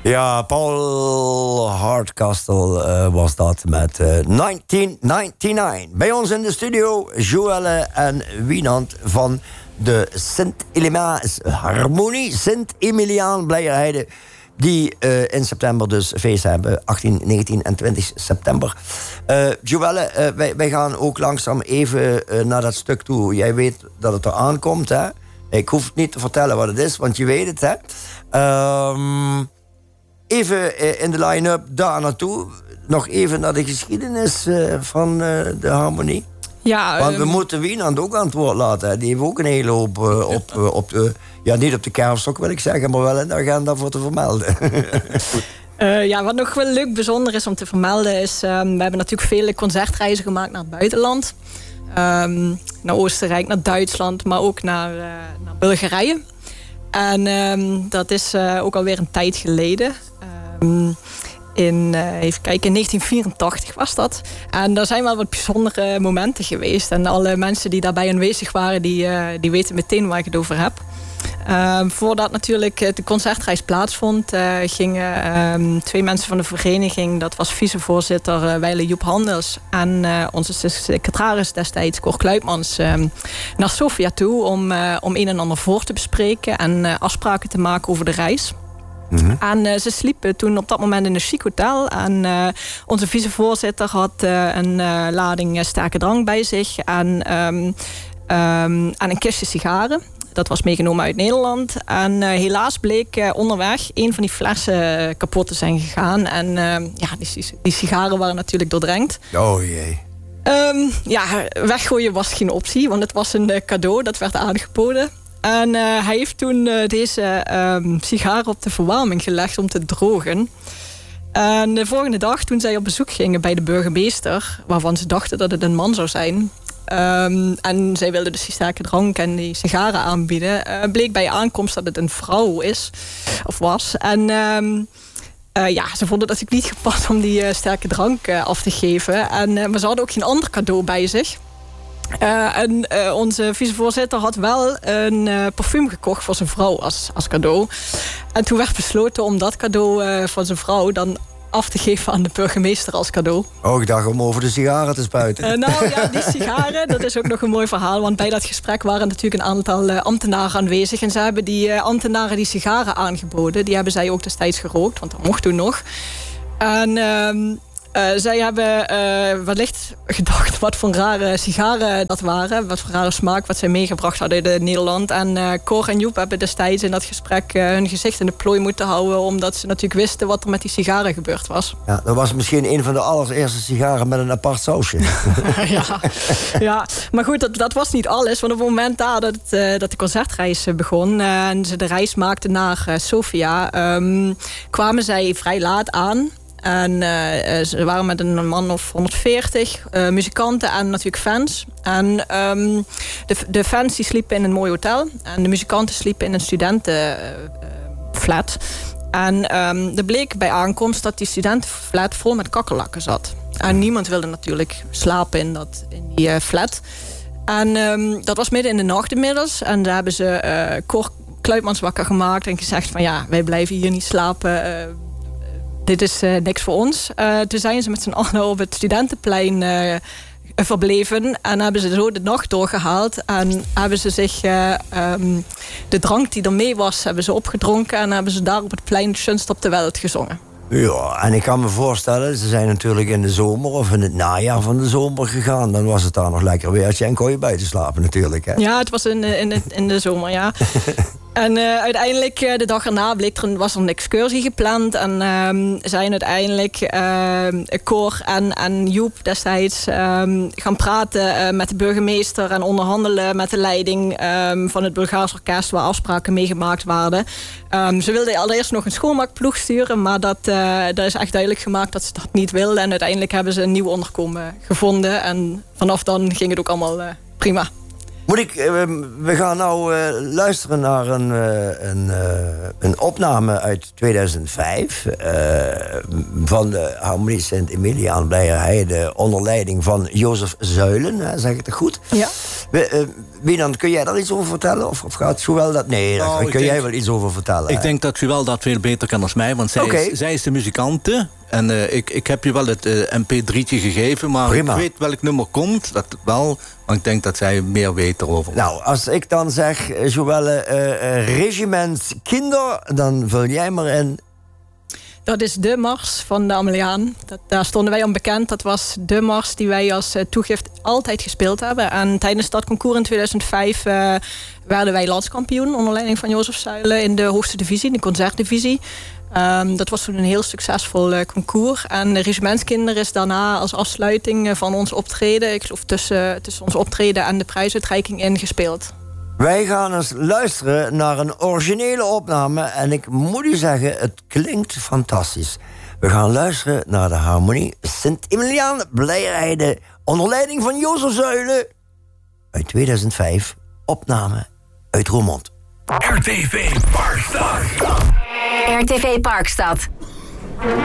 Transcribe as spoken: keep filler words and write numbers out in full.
Ja, Paul Hardcastle uh, was dat met uh, negentien negenennegentig. Bij ons in de studio Joelle en Wienand van de Sint-Emiliaan Harmonie Sint-Emiliaan Blijerheide. Die uh, in september dus feest hebben. achttien, negentien en twintig september. Uh, Joelle, uh, wij, wij gaan ook langzaam even uh, naar dat stuk toe. Jij weet dat het er aankomt, hè? Ik hoef niet te vertellen wat het is, want je weet het, hè? Um, even uh, in de line-up daar naartoe. Nog even naar de geschiedenis uh, van uh, de harmonie. Ja, Want we um... moeten Wienand ook aan het woord laten. Hè? Die heeft ook een hele hoop uh, op, uh, op de... Ja, niet op de kerfstok wil ik zeggen, maar wel in de agenda voor te vermelden. uh, ja, wat nog wel leuk bijzonder is om te vermelden is... Um, we hebben natuurlijk vele concertreizen gemaakt naar het buitenland. Um, naar Oostenrijk, naar Duitsland, maar ook naar, uh, naar Bulgarije. En um, dat is uh, ook alweer een tijd geleden. Um, in, uh, even kijken, in negentien vierentachtig was dat. En daar zijn wel wat bijzondere momenten geweest. En alle mensen die daarbij aanwezig waren, die, uh, die weten meteen waar ik het over heb. Uh, voordat natuurlijk de concertreis plaatsvond, uh, gingen um, twee mensen van de vereniging, dat was vicevoorzitter uh, Weile Joep Handels en uh, onze secretaris destijds, Cor Kluitmans, uh, naar Sofia toe om, uh, om een en ander voor te bespreken en uh, afspraken te maken over de reis. Mm-hmm. En uh, ze sliepen toen op dat moment in een chic hotel. En uh, onze vicevoorzitter had uh, een uh, lading sterke drank bij zich en, um, um, en een kistje sigaren. Dat was meegenomen uit Nederland. En uh, helaas bleek uh, onderweg een van die flessen kapot te zijn gegaan. En uh, ja, die, die sigaren waren natuurlijk doordrenkt. Oh jee. Um, ja, weggooien was geen optie, want het was een uh, cadeau dat werd aangeboden. En uh, hij heeft toen uh, deze um, sigaren op de verwarming gelegd om te drogen. En de volgende dag, toen zij op bezoek gingen bij de burgemeester, waarvan ze dachten dat het een man zou zijn, Um, en zij wilden dus die sterke drank en die sigaren aanbieden, uh, bleek bij aankomst dat het een vrouw is, of was. En um, uh, ja, ze vonden dat het niet gepast om die uh, sterke drank uh, af te geven. En, uh, maar ze hadden ook geen ander cadeau bij zich. Uh, en uh, onze vicevoorzitter had wel een uh, parfum gekocht voor zijn vrouw als, als cadeau. En toen werd besloten om dat cadeau uh, van zijn vrouw dan af te geven aan de burgemeester als cadeau. Oh, ik dacht om over de sigaren te spuiten. Uh, nou ja, die sigaren, dat is ook nog een mooi verhaal. Want bij dat gesprek waren natuurlijk een aantal uh, ambtenaren aanwezig. En ze hebben die uh, ambtenaren die sigaren aangeboden. Die hebben zij ook destijds gerookt, want dat mocht toen nog. En Uh, Uh, zij hebben uh, wellicht gedacht wat voor rare sigaren dat waren. Wat voor rare smaak wat zij meegebracht hadden uit Nederland. En uh, Cor en Joep hebben destijds in dat gesprek uh, hun gezicht in de plooi moeten houden. Omdat ze natuurlijk wisten wat er met die sigaren gebeurd was. Ja, dat was misschien een van de allereerste sigaren met een apart sausje. ja, ja, maar goed, dat, dat was niet alles. Want op het moment daar dat, het, uh, dat de concertreis begon uh, en ze de reis maakten naar uh, Sofia, um, kwamen zij vrij laat aan. En uh, ze waren met een man of honderdveertig uh, muzikanten en natuurlijk fans. En um, de, de fans die sliepen in een mooi hotel. En de muzikanten sliepen in een studentenflat. Uh, en um, er bleek bij aankomst dat die studentenflat vol met kakkerlakken zat. En niemand wilde natuurlijk slapen in, dat, in die uh, flat. En um, dat was midden in de nacht inmiddels. En daar hebben ze uh, Cor Kluitmans wakker gemaakt en gezegd van ja, wij blijven hier niet slapen. Uh, Dit is uh, niks voor ons. Uh, toen zijn ze met z'n allen op het studentenplein uh, verbleven. En hebben ze zo de nacht doorgehaald. En hebben ze zich uh, um, de drank die er mee was, hebben ze opgedronken. En hebben ze daar op het plein Schunst op de Welt gezongen. Ja, en ik kan me voorstellen, ze zijn natuurlijk in de zomer of in het najaar van de zomer gegaan. Dan was het daar nog lekker weertje en kon je buiten slapen natuurlijk. Hè? Ja, het was in, in, de, in de zomer, ja. En uh, uiteindelijk, uh, de dag erna, bleek er, was er een excursie gepland. En uh, zijn uiteindelijk uh, Cor en, en Joep destijds uh, gaan praten uh, met de burgemeester en onderhandelen met de leiding uh, van het Bulgaars orkest, waar afspraken mee gemaakt waren. Um, ze wilden allereerst nog een schoonmaakploeg sturen, maar dat, uh, dat is echt duidelijk gemaakt dat ze dat niet wilden. En uiteindelijk hebben ze een nieuw onderkomen gevonden. En vanaf dan ging het ook allemaal uh, prima. Moet ik, uh, we gaan nou uh, luisteren naar een, uh, een, uh, een opname uit tweeduizend vijf... Uh, van de Harmonie Sint-Emiliaan Blijerheide onder leiding van Jozef Zuilen, hè, zeg ik het goed? Ja. We, uh, Wienand, kun jij daar iets over vertellen? Of, of gaat Joël dat... Nee, daar Nou, kun denk, jij wel iets over vertellen. Ik hè? denk dat Joël dat veel beter kan dan mij. Want zij, Okay. is, zij is de muzikante. En uh, ik, ik heb je wel het uh, M P drietje gegeven. Maar Prima. Ik weet welk nummer komt. Dat wel. Maar ik denk dat zij meer weet erover. Nou, als ik dan zeg, Joël, uh, uh, regiment Kinder... dan vul jij maar in... Dat is de mars van de Ameliaan. Dat, daar stonden wij om bekend. Dat was de mars die wij als uh, toegift altijd gespeeld hebben. En tijdens dat concours in tweeduizend vijf uh, werden wij landskampioen... onder leiding van Jozef Zuilen in de hoogste divisie, de concertdivisie. Um, dat was toen een heel succesvol uh, concours. En de regimentskinder is daarna als afsluiting uh, van ons optreden... ik geloof tussen, tussen ons optreden en de prijsuitreiking ingespeeld. Wij gaan eens luisteren naar een originele opname... en ik moet u zeggen, het klinkt fantastisch. We gaan luisteren naar de harmonie Sint-Emiliaan Blijrijden... onder leiding van Jozef Zuilen... uit tweeduizend vijf, opname uit Roermond. R T V Parkstad. R T V Parkstad.